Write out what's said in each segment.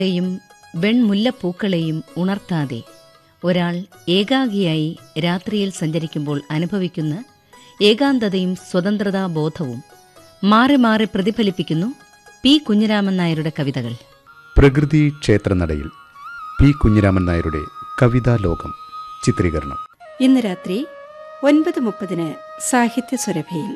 യും വെൺമുല്ലപ്പൂക്കളെയും ഉണർത്താതെ ഒരാൾ ഏകാഗിയായി രാത്രിയിൽ സഞ്ചരിക്കുമ്പോൾ അനുഭവിക്കുന്ന ഏകാന്തതയും സ്വതന്ത്രതാബോധവും മാറി മാറി പ്രതിഫലിപ്പിക്കുന്നു പി കുഞ്ഞിരാമൻ നായരുടെ കവിതകൾ. പ്രകൃതി ക്ഷേത്രനടയിൽ പി കുഞ്ഞിരാമൻ നായരുടെ കവിതാലോകം ചിത്രീകരണം ഇന്ന് രാത്രി 9:30 സാഹിത്യസുരഭയിൽ.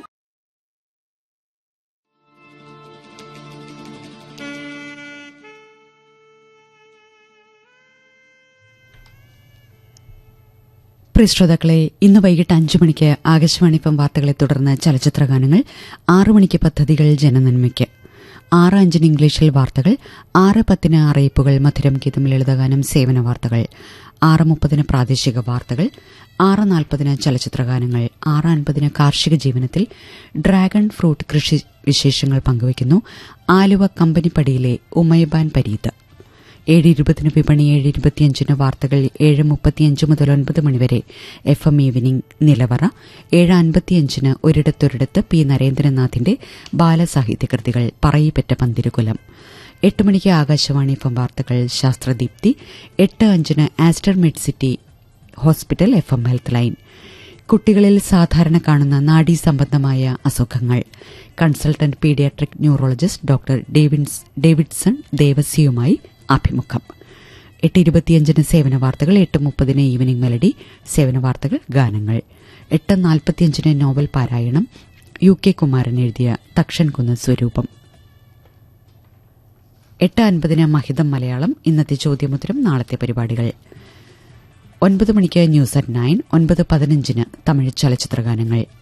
പ്രിയ ശ്രോതാക്കളെ, ഇന്ന് വൈകിട്ട് 5 മണിക്ക് ആകാശവാണി FM വാർത്തകളെ തുടർന്ന് ചലച്ചിത്രഗാനങ്ങൾ, 6 മണിക്ക് പദ്ധതികൾ ജനനന്മയ്ക്ക്, 6:05 ഇംഗ്ലീഷിൽ വാർത്തകൾ, 6:10 അറിയിപ്പുകൾ, മധുരം ഗീതം, ലളിതഗാനം, സേവന വാർത്തകൾ, 6:30 പ്രാദേശിക വാർത്തകൾ, 6:40 ചലച്ചിത്രഗാനങ്ങൾ, 6:50 കാർഷിക ജീവനത്തിൽ ഡ്രാഗൺ ഫ്രൂട്ട് കൃഷി വിശേഷങ്ങൾ പങ്കുവയ്ക്കുന്നു ആലുവ കമ്പനിപ്പടിയിലെ ഉമൈബാൻ പരീത്. 7:20 വിപണി, 7:25 വാർത്തകൾ, 7:35 മുതൽ 9 മണിവരെ FM ഈവനിംഗ് നിലവറ, 7:55 ഒരിടത്തൊരിടത്ത് പി നരേന്ദ്രനാഥിന്റെ ബാലസാഹിത്യകൃതികൾ പറയിപ്പറ്റ പന്തിരുകുലം. 8 മണിക്ക് ആകാശവാണി FM വാർത്തകൾ, ശാസ്ത്രദീപ്തി, 8:05 Aster Medcity hospital FM health line. കുട്ടികളിൽ സാധാരണ കാണുന്ന നാഡീസംബന്ധമായ അസുഖങ്ങൾ, consultant paediatric neurologist doctor Davidson ദേവസിയുമായി അഭിമുഖം. 8:25 സേവന വാർത്തകൾ, 8:30 ഈവനിംഗ് മെലഡി, സേവന വാർത്തകൾ, ഗാനങ്ങൾ. 8:45 നോവൽ പാരായണം, UK കുമാരൻ എഴുതിയ തക്ഷൻകുന്ന് സ്വരൂപം. 8:50 മഹിതം മലയാളം, ഇന്നത്തെ ചോദ്യമുത്തരം, നാളത്തെ പരിപാടികൾ. 9 മണിക്ക് ന്യൂസ് അറ്റ് 9, 9:15 തമിഴ് ചലച്ചിത്രഗാനങ്ങൾ.